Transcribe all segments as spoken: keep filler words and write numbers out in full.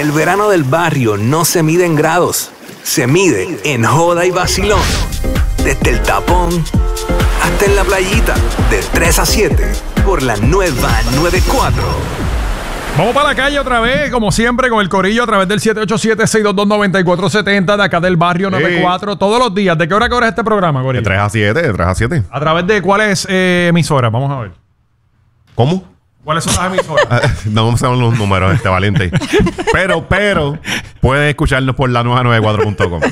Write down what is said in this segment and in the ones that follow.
El verano del barrio no se mide en grados, se mide en joda y vacilón. Desde el tapón hasta en la playita, de tres a siete, por la nueva noventa y cuatro. Vamos para la calle otra vez, como siempre, con el corillo a través del siete ocho siete, seis dos dos, nueve cuatro siete cero de acá del barrio noventa y cuatro, sí. Todos los días. ¿De qué hora a qué hora es este programa, corillo? De tres a siete, de tres a siete. ¿A través de cuáles eh, emisoras? Vamos a ver. ¿Cómo? ¿Cuáles son las emisoras? No vamos a ver los números, este Valiente. Pero, pero, pueden escucharnos por la nueva noventa y cuatro punto com.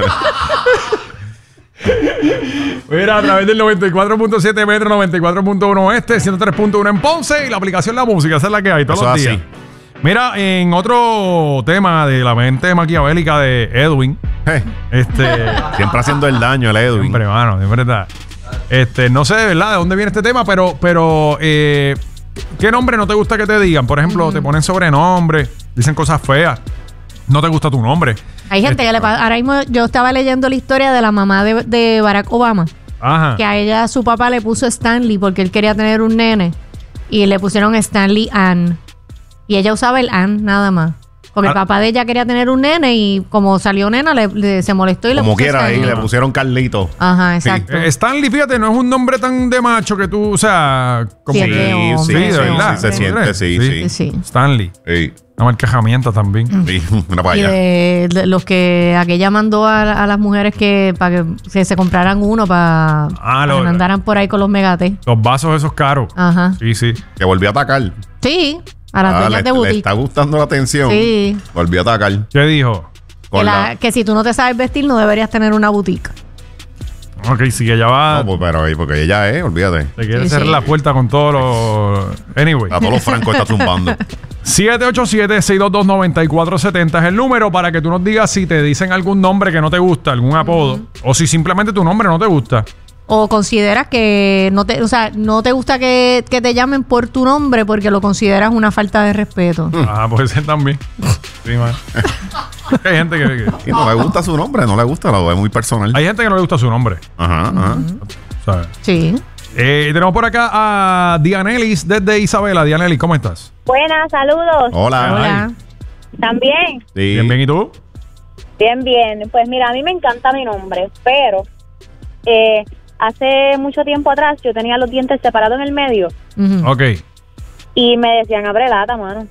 Mira, a través del noventa y cuatro punto siete Metro, noventa y cuatro punto uno Oeste, ciento tres punto uno en Ponce y la aplicación La Música. Esa es la que hay todos Eso los días. así. Mira, en otro tema de la mente maquiavélica de Edwin, Eh, este, siempre haciendo el daño el Edwin. siempre, mano, siempre está. Este, no sé de verdad de dónde viene este tema, pero, pero eh, ¿qué nombre no te gusta que te digan? Por ejemplo, mm. te ponen sobrenombre, dicen cosas feas. No te gusta tu nombre. Hay gente este, que le pasa. Ahora mismo yo estaba leyendo la historia de la mamá de, de Barack Obama. Ajá. Que a ella, su papá le puso Stanley porque él quería tener un nene. Y le pusieron Stanley Ann. Y ella usaba el Ann nada más. Porque ah. el papá de ella quería tener un nene y como salió nena, le, le, se molestó y como le puso quiera, Stanley. ahí le pusieron Carlito. Ajá, exacto. Sí. Eh, Stanley, fíjate, no es un nombre tan de macho que tú, o sea, como Sí, que... hombre, sí, sí, de sí, verdad. sí, se siente, sí, sí. Sí, sí. Stanley. Sí. Una marca herramienta también. Sí, una para Y allá. de, de los que aquella mandó a, a las mujeres que para que se, se compraran uno para Ah, que lo- no andaran por ahí con los megates. Los vasos esos caros. Ajá. Sí, sí. Que volvió a atacar. Sí, a las Ah, dueñas le, de le boutique. está gustando la atención. Sí. Volvió a atacar. ¿Qué dijo? Con Que, la- la- que si tú no te sabes vestir, no deberías tener una boutique. Ok, sí, ella va... No, pues, pero ahí, porque ella es, olvídate. Te quiere Sí, cerrar sí. la puerta con todos los... Anyway. A todos los francos está zumbando. siete ocho siete, seis dos dos, nueve cuatro siete cero es el número para que tú nos digas si te dicen algún nombre que no te gusta, algún apodo, uh-huh. o si simplemente tu nombre no te gusta. O consideras que no te, o sea, no te gusta que, que te llamen por tu nombre porque lo consideras una falta de respeto. Ah, puede ser también. Sí, man. Hay gente que, que- Y no le gusta su nombre, no le gusta, lo ve muy personal. hay gente que no le gusta su nombre. Ajá, ajá. ¿Sabes? Sí. Eh, tenemos por acá a Dianelis desde Isabela. Dianelis, ¿cómo estás? Buenas, saludos. Hola. Hola. ¿También? Sí. Bien, bien, ¿y tú? Bien, bien. Pues mira, a mí me encanta mi nombre, pero eh, hace mucho tiempo atrás yo tenía los dientes separados en el medio Ujú. Ok. y me decían abre lata, mano.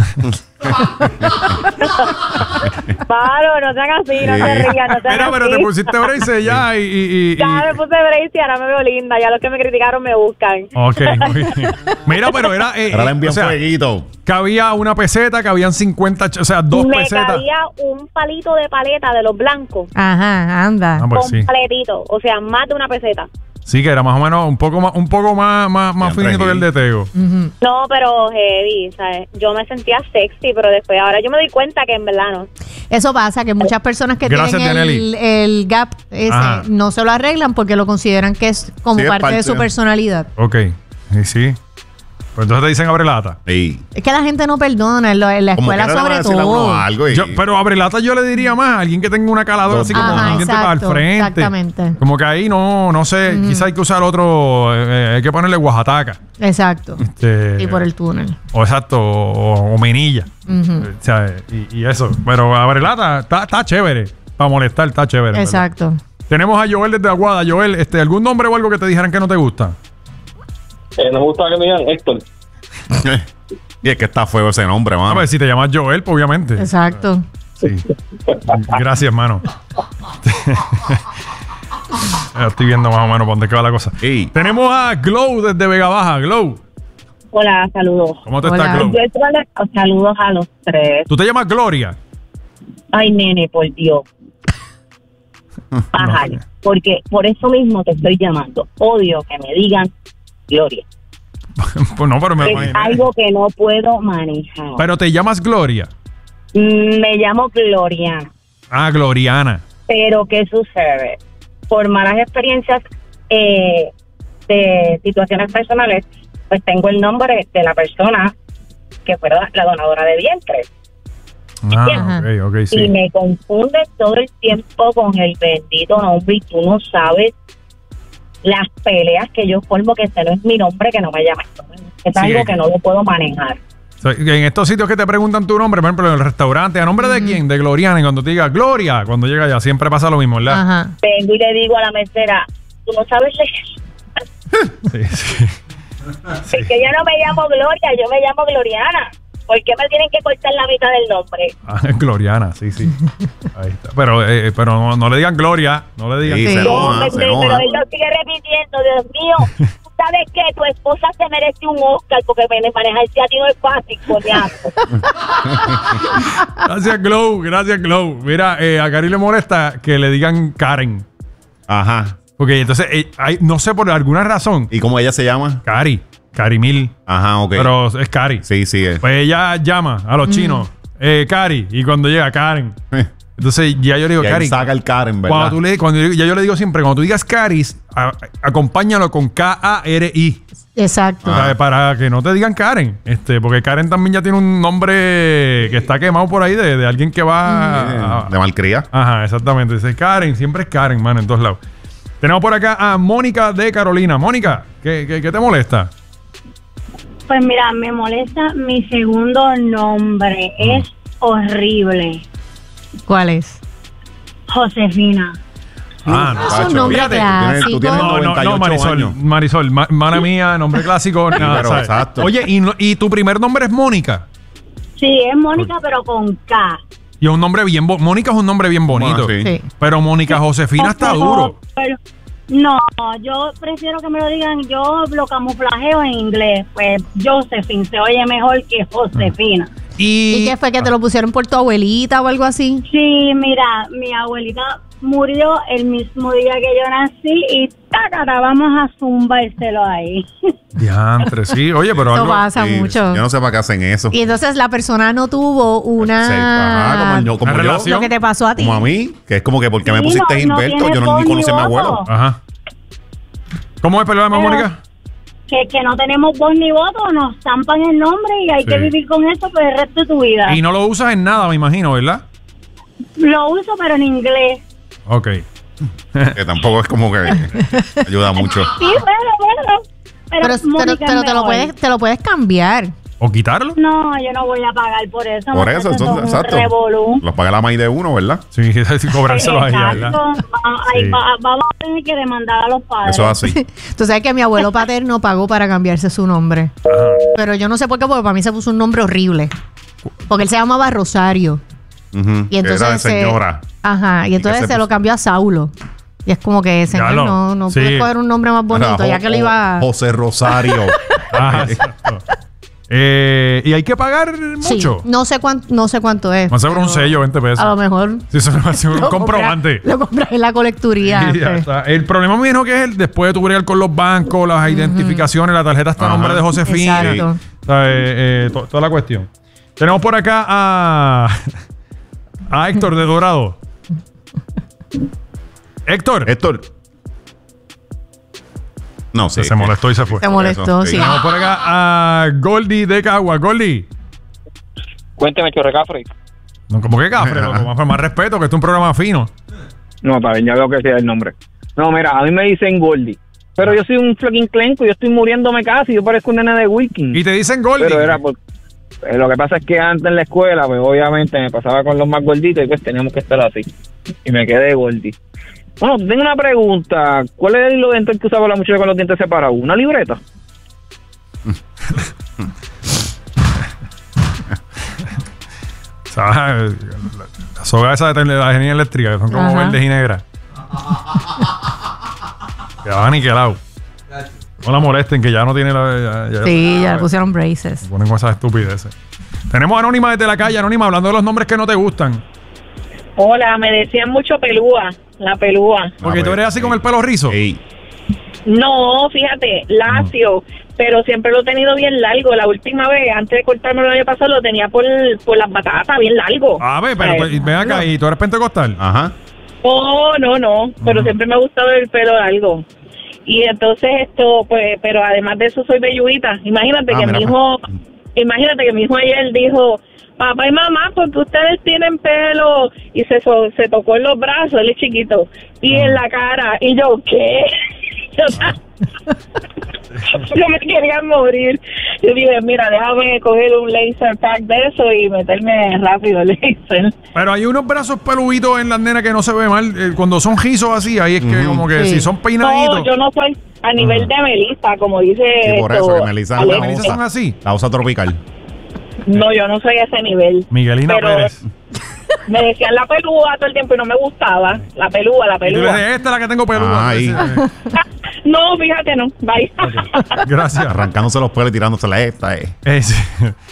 Paro, no sean así, no se rían, no sean Mira, pero así. te pusiste brace ya y... y, y, y- Ya me puse brace y ahora me veo linda. Ya los que me criticaron me buscan. Ok, muy bien. Mira, pero era... eh, Ahora le eh, envían o sea, fueguito. cabía una peseta, cabían cincuenta, ch- o sea, dos me pesetas. cabía un palito de paleta de los blancos. Ajá, anda. Ah, pues sí. Completito, o sea, más de una peseta. Sí, que era más o menos un poco más, un poco más, más, más Bien, finito que el de Tego. Ujú. No, pero heavy, ¿sabes? Yo me sentía sexy, pero después ahora yo me doy cuenta que en verdad no. Eso pasa, que muchas personas que Gracias, tienen el, Dianely. el gap ese Ajá. no se lo arreglan porque lo consideran que es como Sí, es parte, de parte. su personalidad. Ok, y sí. Pues entonces te dicen abre lata. Sí. Es que la gente no perdona, en, lo- en la Como escuela quiera le van a sobre decir a uno todo. algo y- Yo, pero abre lata yo le diría más a alguien que tenga una caladora así como Ajá, un diente para el exacto, frente. exactamente. Como que ahí no, no sé, quizá hay que usar otro, eh, hay que ponerle Oaxaca. Exacto. Este, Y por el túnel. O exacto, o, o menilla. Ujú. O sea, y, y eso. Pero abre lata está, está chévere. Para molestar, está chévere. ¿verdad? Exacto. Tenemos a Joel desde Aguada. Joel, este, ¿algún nombre o algo que te dijeran que no te gusta? Eh, no me gusta que me digan Héctor. Y es que está feo ese nombre, A mano. ver, si te llamas Joel, pues obviamente. Exacto. Sí. Gracias, hermano. Estoy viendo más o menos por dónde va la cosa. Sí. Tenemos a Glow desde Vega Baja. Glow, Hola, saludos. ¿cómo te Hola. está, Glow? Yo estoy- saludos a los tres. ¿Tú te llamas Gloria? Ay, nene, por Dios. Pájaro. No. Porque por eso mismo te estoy llamando. Odio que me digan Gloria. Pues no, pero me Es imaginé. algo que no puedo manejar. Pero te llamas Gloria. Mm, Me llamo Gloria. Ah, Gloriana. Pero ¿qué sucede? Por malas experiencias eh, de situaciones personales, pues tengo el nombre de la persona que fue la la donadora de vientre. Ah, ok, ok, Y sí. me confunde todo el tiempo con el bendito nombre y tú no sabes las peleas que yo formo, que ese no es mi nombre, que no me llama. Es Sí, algo es que que- no lo puedo manejar. O sea, en estos sitios que te preguntan tu nombre, por ejemplo, en el restaurante, ¿a nombre de quién? De Gloriana. Y cuando te diga Gloria, cuando llega allá, siempre pasa lo mismo, ¿verdad? Ajá. Vengo y le digo a la mesera, tú no sabes leer. Sí, sí. Es que yo no me llamo Gloria, yo me llamo Gloriana. ¿Por qué me tienen que cortar la mitad del nombre? Ah, Gloriana, sí, sí. Ahí está. Pero, eh, pero no, no le digan Gloria, no le digan. Sí, Sí. se No, enoja, me- se pero enoja. él lo sigue repitiendo, Dios mío. ¿Tú ¿Sabes qué? Tu esposa se merece un Oscar porque manejarse a ti no es fácil, coñazo. Gracias, Glow, gracias, Glow. Mira, eh, a Cari le molesta que le digan Karen. Ajá. Porque entonces, eh, hay, no sé por alguna razón, ¿Y cómo ella se llama? Cari, Cari Mil, Ajá, ok. pero es Cari. Sí, sí. eh. Pues ella llama a los chinos, eh, Cari, y cuando llega Karen, entonces ya yo le digo, Y ahí Cari, saca el Karen, ¿verdad? cuando tú le, cuando yo, ya yo le digo siempre, cuando tú digas Caris, a- acompáñalo con K A R I. Exacto. O sea, para que no te digan Karen. Este, porque Karen también ya tiene un nombre que está quemado por ahí de, de alguien que va a- de malcría. Ajá, exactamente. Dice Karen, siempre es Karen, mano, en todos lados. Tenemos por acá a Mónica de Carolina. Mónica, ¿qué, qué, qué te molesta? Pues mira, me molesta mi segundo nombre. Es horrible. ¿Cuál es? Josefina. Ah, no. Es un Pacho, nombre fíjate, clásico. tú tienes No, no, noventa y no, ocho Marisol, años. Marisol, ma- mala mía, nombre clásico, nada, pero ¿sabes? exacto. Oye, ¿y, no- y tu primer nombre es Mónica? Sí, es Mónica, pero con K. Y es un nombre bien, bo- Mónica es un nombre bien bonito. Ah, sí. Sí. Pero Mónica Josefina está Pero- duro. pero- no, yo prefiero que me lo digan, yo lo camuflajeo en inglés. Pues Josephine se oye mejor que Josefina. Y, ¿Y qué fue? ¿Que te lo pusieron por tu abuelita o algo así? Sí, mira, mi abuelita murió el mismo día que yo nací y tácata, vamos a zumbárselo ahí. Diantre, sí. Oye, pero Eso algo... pasa Sí, mucho. Yo no sé para qué hacen eso. Y entonces la persona no tuvo Sí, una... ajá, como yo, como Una yo, relación. Lo que te pasó a ti. como a mí, que es como que porque me Sí, pusiste no- no Gilberto, tiene yo no voz ni ni conocí a mi abuelo. voto. Ajá. ¿Cómo es, perdóname, Pero- Mónica? Que, que no tenemos voz ni voto, nos zampan el nombre y hay Sí. que vivir con eso por el resto de tu vida. Y no lo usas en nada, me imagino, ¿verdad? Lo uso, pero en inglés. Ok. Que tampoco es como que ayuda mucho. Sí, bueno, bueno. Pero, Pero, pero, Mónica es pero te, lo mejor. puedes, te lo puedes cambiar. ¿O quitarlo? No, yo no voy a pagar por eso. Por no, eso, es entonces, un exacto. revolú. Los paga la maíz de uno, ¿verdad? Sí, sí, cobrárselo ahí, ¿verdad? Exacto. Va- ahí Sí. va- vamos a tener que demandar a los padres. Eso es así. Tú sabes que mi abuelo paterno pagó para cambiarse su nombre. Pero yo no sé por qué, porque para mí se puso un nombre horrible. Porque él se llamaba Rosario. Ujú. Y entonces Era de se- señora. Ajá. Y entonces se se, lo puso? cambió a Saulo. Y es como que, señor, lo- no, no sí. pude coger un nombre más bonito, Era ya Jo- que lo iba... José Rosario. Ah, exacto. Eh, y hay que pagar Sí, mucho. no sé cuánto, no sé cuánto es. Más seguro un pero sello, veinte pesos. A lo mejor. Sí, eso va a ser un lo comprobante. compras- Lo compras en la colecturía. Y ya pues. está. El problema me dijo que es el después de tu bregar con los bancos, las identificaciones, la tarjeta está a Ajá. nombre de Josefina. Exacto. O sea, eh, eh, to- toda la cuestión. Tenemos por acá a, a Héctor de Dorado. Héctor. Héctor. No, sí. se molestó y se fue. Se molestó, sí. Tenemos por acá a Goldie de Cagua. Goldie. Cuénteme, Chorrecafre. No, como que cafre, loco, más, más respeto, que esto es un programa fino. No, está bien, ya veo que sea el nombre. No, mira, a mí me dicen Goldie. Pero yo soy un fucking clenco, yo estoy muriéndome casi, yo parezco un nene de Wilkins. Y te dicen Goldie. Pero era por... eh, lo que pasa es que antes en la escuela, pues obviamente me pasaba con los más gorditos y pues teníamos que estar así. Y me quedé Goldie. Bueno, tengo una pregunta. ¿Cuál es el hilo dental que usaba la muchacha con los dientes separados? ¿Una libreta? ¿Sabes? La, la soga esa de la energía eléctrica, que son como Ajá. verdes y negras. Quedaba aniquilado. No la molesten, que ya no tiene la. Ya, ya- Sí, ya le pusieron braces. Ponen con esas estupideces. Tenemos a Anónima desde la calle. Anónima, hablando de los nombres que no te gustan. Hola, me decían mucho pelúa, la pelúa. Porque Ah, tú eres así sí. con el pelo rizo. Ey. No, fíjate, lacio, pero siempre lo he tenido bien largo. La última vez, antes de cortarme el año pasado, lo tenía por, por las batatas, bien largo. A ver, pero Ay, pues, ven acá, ¿y tú eres pentecostal? Ajá. No, no, no, pero siempre me ha gustado el pelo largo. Y entonces esto, pues, pero además de eso soy velluita. Imagínate Ah, que mira, mi hijo, imagínate que mi hijo ayer dijo, papá y mamá, porque ustedes tienen pelo, y se so- se tocó en los brazos, él es chiquito, y en la cara, y yo, ¿qué? Yo me quería morir. Yo dije, mira, déjame coger un laser pack de eso y meterme rápido el laser. Pero hay unos brazos peluditos en las nenas que no se ve mal. Eh, cuando son gisos así, ahí es que como que Sí. si son peinaditos. No, yo no soy a nivel de Melissa, como dice Sí, por esto, eso, que Melissa ¿Las Alex. Melissa son así? La osa tropical. No, yo no soy a ese nivel. Miguelina Pero Pérez. me decían la pelúa todo el tiempo y no me gustaba. La pelúa, la Y tú le pelúa. dices, esta es la que tengo peluda. Ah, ahí. No, fíjate, no. Bye. Gracias. Arrancándose los pelos y tirándosela esta, eh. Eh, sí.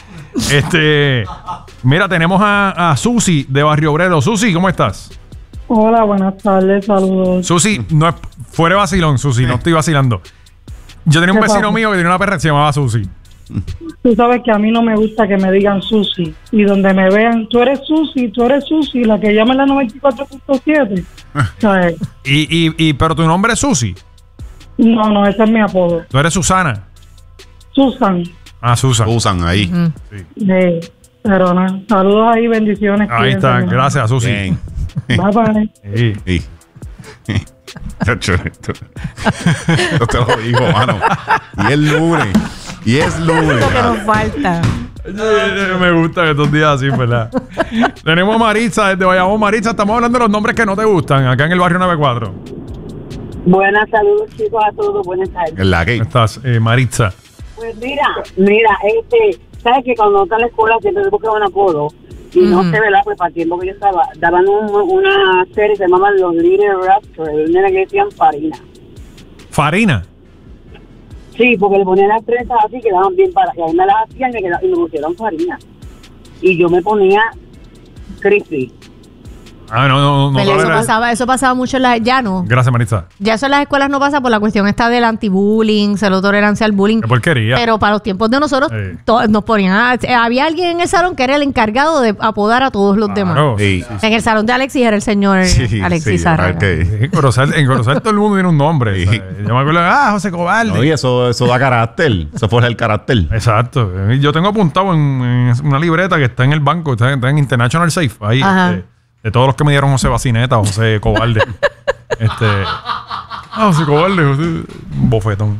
Este, mira, tenemos a, a Susi de Barrio Obrero. Susi, ¿cómo estás? Hola, buenas tardes, saludos. Susi, no es fuera de vacilón, Susi, no estoy vacilando. Yo tenía un ¿Qué vecino pasa? mío que tenía una perra que se llamaba Susi. Tú sabes que a mí no me gusta que me digan Susi. Y donde me vean, tú eres Susi, tú eres Susi, la que llama en la noventa y cuatro punto siete. ¿Sabes? Y, y, y, pero tu nombre es Susi. No, no, ese es mi apodo. Tú eres Susana. Susan. Ah, Susan. Usan ahí. Eh, pero no, saludos ahí, bendiciones. Ahí está, cuídense. gracias, Susi. Bien. Bye, bye. Sí. Sí. Chacho, esto- Yo te lo digo, mano. Y es lunes. Y es lunes. Lo que nos falta. Me gusta que estos días así, ¿verdad? Tenemos a Maritza desde Bayamón. Maritza, estamos hablando de los nombres que no te gustan acá en el barrio noventa y cuatro. Buenas saludos, chicos, a todos. Buenas tardes. En la que. ¿Cómo estás, eh, Maritza? Pues mira, mira, este, sabes que cuando está en la escuela siempre se busca un apodo y no Ujú. sé, ¿verdad? Pues para el tiempo que yo estaba, daban un- una serie que se llamaba Los Little Raptors, el nene que decían Farina. Farina. Sí, porque le ponían las trenzas así, quedaban bien para, y ahí me las hacían y me, quedaban- y me pusieron Farina. Y yo me ponía Crispy. Ah, no, no, no. Pero no eso, era- pasaba, eso pasaba mucho en las... Ya no. Gracias, Maritza. Ya eso en las escuelas no pasa por la cuestión esta del anti-bullying, cero tolerancia al bullying. Qué porquería. Pero para los tiempos de nosotros, Sí. to- nos ponían... eh, había alguien en el salón que era el encargado de apodar a todos los demás. Claro. Sí. En el salón de Alexis era el señor Sí, Alexis sí, Zárraga. que- En Corozal, en Corozal todo el mundo tiene un nombre. Sí. ¿sabes? Yo me acuerdo, ah, José Cobalde. Oye, eso, eso da carácter. Eso forja el carácter. Exacto. Yo tengo apuntado en, en una libreta que está en el banco, está, está en International Safe, ahí, Ajá. este, de todos los que me dieron José Bacineta, José Cobalde. este. Ah, José Cobalde, José, un bofetón.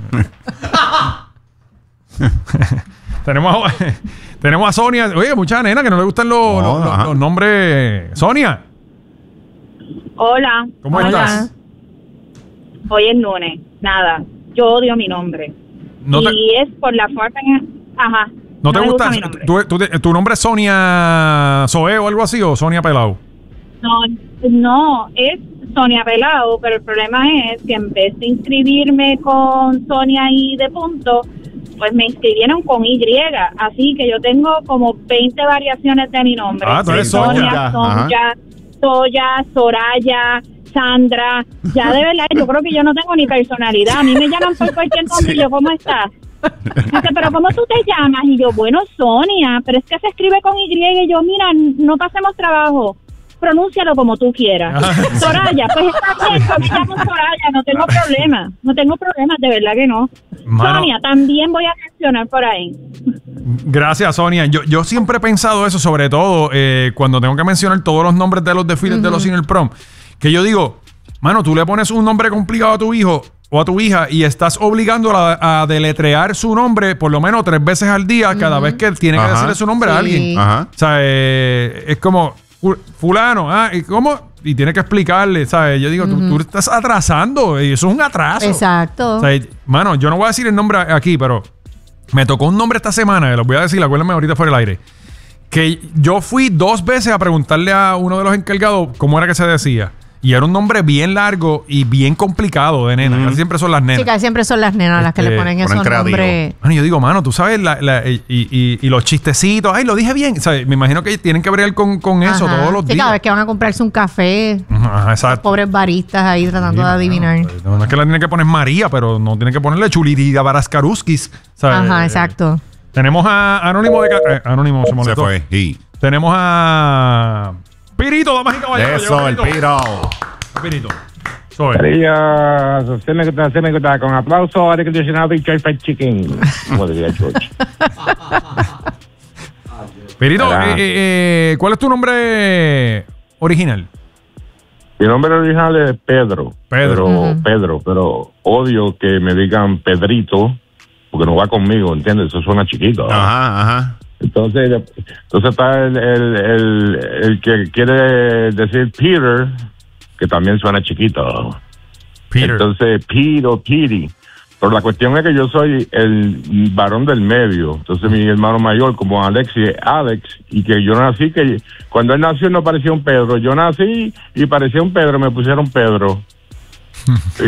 tenemos, a, tenemos a Sonia. Oye, mucha nena que no le gustan los, No, los- los- ajá. los nombres. Sonia, Hola, ¿cómo Hola. estás? hoy es lunes. Nada, yo odio mi nombre. No te, y es por la forma en... Ajá. ¿no te me gusta? mi nombre. ¿Tu, tu, tu nombre es Sonia Soe o algo así o Sonia Pelao? No, no, es Sonia Pelao, pero el problema es que en vez de inscribirme con Sonia y de punto, pues me inscribieron con Y. Así que yo tengo como veinte variaciones de mi nombre. Ah, tú eres Sí, Sonia. Sonia. Sonia, Soya, Soraya, Sandra. Ya de verdad, yo creo que yo no tengo ni personalidad. A mí me llaman por cualquier nombre y yo, ¿cómo estás? Dice, pero ¿cómo tú te llamas? Y yo, bueno, Sonia, pero es que se escribe con Y. Y yo, mira, no pasemos trabajo. Pronúncialo como tú quieras. Soraya, pues está bien, yo me llamo Soraya, no tengo problema. No tengo problemas, de verdad que no. Mano. Sonia, también voy a mencionar por ahí. Gracias, Sonia. Yo, yo siempre he pensado eso, sobre todo eh, cuando tengo que mencionar todos los nombres de los desfiles de los Cine Prom. Que yo digo, mano, tú le pones un nombre complicado a tu hijo o a tu hija y estás obligándola a deletrear su nombre por lo menos tres veces al día cada vez que tiene que Ajá. decirle su nombre a Sí. alguien. Ajá. O sea, eh, es como fu- fulano, ah, ¿y cómo? Y tiene que explicarle, ¿sabes? Yo digo, tú, tú estás atrasando y eso es un atraso. Exacto. O sea, mano, yo no voy a decir el nombre aquí, pero me tocó un nombre esta semana, los voy a decir, acuérdenme ahorita fuera del aire. Que yo fui dos veces a preguntarle a uno de los encargados cómo era que se decía. Y era un nombre bien largo y bien complicado de nena. Casi siempre son las nenas. Sí, casi siempre son las nenas las que Este, le ponen ponen esos creativo. nombres. Mano, yo digo, mano, tú sabes, la, la- y, y- y los chistecitos, ay, lo dije bien. O sea, me imagino que tienen que bregar con, con eso Ajá. todos los Sí, días. cada vez que van a comprarse un café, Ajá, exacto. pobres baristas ahí tratando de adivinar. No, no es que la tiene que poner María, pero no tiene que ponerle Chulirida Barascaruskis. ¿sabes? Ajá, Eh, exacto. Tenemos a Anónimo de... Ca- eh, Anónimo se Se molestó. fue. Y Tenemos a Pirito, damas y caballeros. eso, Llegó el Pirito. piro. Pirito. Soy. Quería hacerme que hacerme que con aplauso aire acondicionado y chai fried chicken. Como diría George. Pirito, Hola. eh, eh, eh, ¿cuál es tu nombre original? Mi nombre original es Pedro. Pedro. Pero, Ujú. Pedro, pero odio que me digan Pedrito porque no va conmigo, ¿entiendes? Eso suena chiquito. Ajá, ajá. Entonces, entonces está el, el, el, el que quiere decir Peter, que también suena chiquito. Peter. Entonces, Pete o Petey. Pero la cuestión es que yo soy el varón del medio. Entonces, mi hermano mayor, como Alexi, es Alex, y que yo nací, que cuando él nació no parecía un Pedro. Yo nací y parecía un Pedro, me pusieron Pedro.